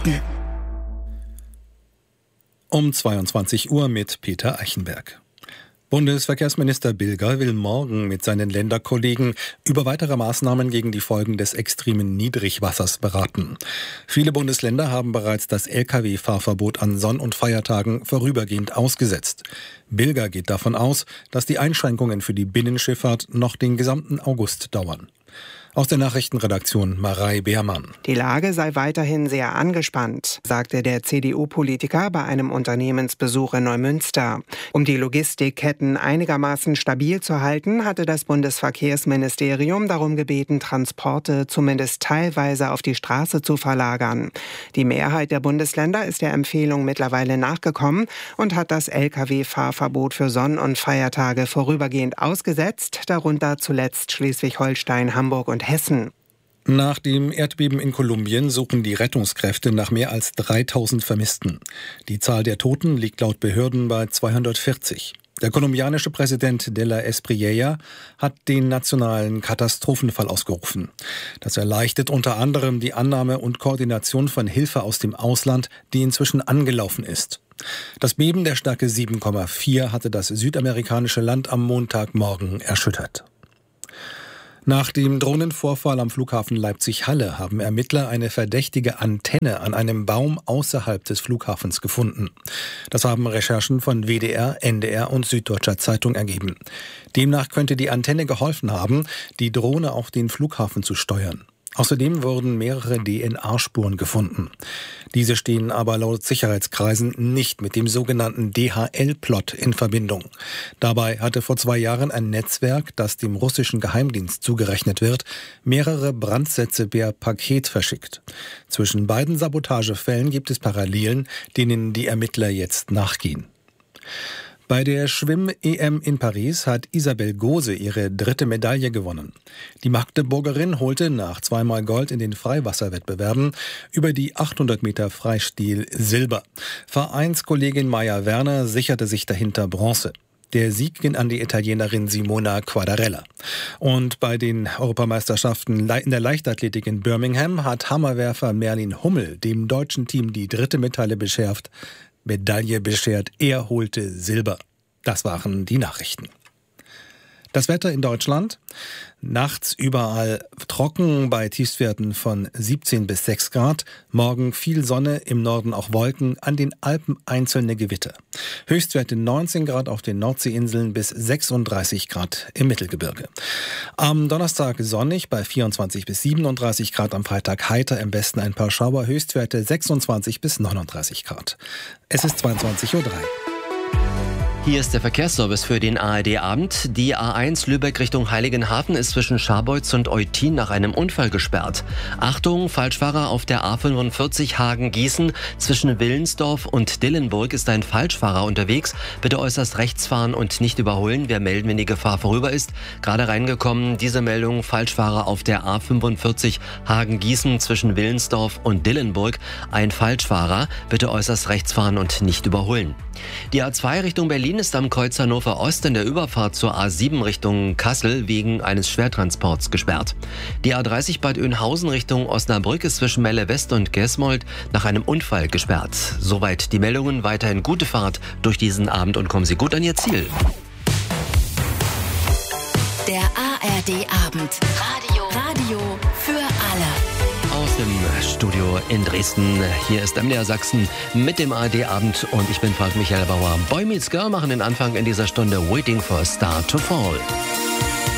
Um 22 Uhr mit Peter Eichenberg. Bundesverkehrsminister Bilger will morgen mit seinen Länderkollegen über weitere Maßnahmen gegen die Folgen des extremen Niedrigwassers beraten. Viele Bundesländer haben bereits das Lkw-Fahrverbot an Sonn- und Feiertagen vorübergehend ausgesetzt. Bilger geht davon aus, dass die Einschränkungen für die Binnenschifffahrt noch den gesamten August dauern. Aus der Nachrichtenredaktion Marei Beermann. Die Lage sei weiterhin sehr angespannt, sagte der CDU-Politiker bei einem Unternehmensbesuch in Neumünster. Um die Logistikketten einigermaßen stabil zu halten, hatte das Bundesverkehrsministerium darum gebeten, Transporte zumindest teilweise auf die Straße zu verlagern. Die Mehrheit der Bundesländer ist der Empfehlung mittlerweile nachgekommen und hat das Lkw-Fahrverbot für Sonn- und Feiertage vorübergehend ausgesetzt, darunter zuletzt Schleswig-Holstein, Hamburg und Hessen. Nach dem Erdbeben in Kolumbien suchen die Rettungskräfte nach mehr als 3000 Vermissten. Die Zahl der Toten liegt laut Behörden bei 240. Der kolumbianische Präsident de la Espriella hat den nationalen Katastrophenfall ausgerufen. Das erleichtert unter anderem die Annahme und Koordination von Hilfe aus dem Ausland, die inzwischen angelaufen ist. Das Beben der Stärke 7,4 hatte das südamerikanische Land am Montagmorgen erschüttert. Nach dem Drohnenvorfall am Flughafen Leipzig-Halle haben Ermittler eine verdächtige Antenne an einem Baum außerhalb des Flughafens gefunden. Das haben Recherchen von WDR, NDR und Süddeutscher Zeitung ergeben. Demnach könnte die Antenne geholfen haben, die Drohne auf den Flughafen zu steuern. Außerdem wurden mehrere DNA-Spuren gefunden. Diese stehen aber laut Sicherheitskreisen nicht mit dem sogenannten DHL-Plot in Verbindung. Dabei hatte vor 2 Jahren ein Netzwerk, das dem russischen Geheimdienst zugerechnet wird, mehrere Brandsätze per Paket verschickt. Zwischen beiden Sabotagefällen gibt es Parallelen, denen die Ermittler jetzt nachgehen. Bei der Schwimm-EM in Paris hat Isabel Gose ihre 3. Medaille gewonnen. Die Magdeburgerin holte nach 2-mal Gold in den Freiwasserwettbewerben über die 800 Meter Freistil Silber. Vereinskollegin Maja Werner sicherte sich dahinter Bronze. Der Sieg ging an die Italienerin Simona Quadarella. Und bei den Europameisterschaften in der Leichtathletik in Birmingham hat Hammerwerfer Merlin Hummel dem deutschen Team die 3. Medaille beschert. Er holte Silber. Das waren die Nachrichten. Das Wetter in Deutschland. Nachts überall trocken bei Tiefstwerten von 17 bis 6 Grad. Morgen viel Sonne, im Norden auch Wolken, an den Alpen einzelne Gewitter. Höchstwerte 19 Grad auf den Nordseeinseln bis 36 Grad im Mittelgebirge. Am Donnerstag sonnig bei 24 bis 37 Grad, am Freitag heiter, im Westen ein paar Schauer, Höchstwerte 26 bis 39 Grad. Es ist 22:03 Uhr. Hier ist der Verkehrsservice für den ARD-Abend. Die A1 Lübeck Richtung Heiligenhafen ist zwischen Scharbeutz und Eutin nach einem Unfall gesperrt. Achtung, Falschfahrer auf der A45 Hagen-Gießen. Zwischen Willensdorf und Dillenburg ist ein Falschfahrer unterwegs. Bitte äußerst rechts fahren und nicht überholen. Wir melden, wenn die Gefahr vorüber ist. Gerade reingekommen, diese Meldung, Falschfahrer auf der A45 Hagen-Gießen zwischen Willensdorf und Dillenburg. Ein Falschfahrer. Bitte äußerst rechts fahren und nicht überholen. Die A2 Richtung Berlin ist am Kreuz Hannover Ost in der Überfahrt zur A7 Richtung Kassel wegen eines Schwertransports gesperrt. Die A30 Bad Oeynhausen Richtung Osnabrück ist zwischen Melle West und Gesmold nach einem Unfall gesperrt. Soweit die Meldungen. Weiterhin gute Fahrt durch diesen Abend und kommen Sie gut an Ihr Ziel. Der ARD-Abend. Radio für alle. Aus dem Studio in Dresden. Hier ist MDR Sachsen mit dem ARD-Abend und ich bin Frank Michael Bauer. Boy Meets Girl machen den Anfang in dieser Stunde. Waiting for a Star to Fall.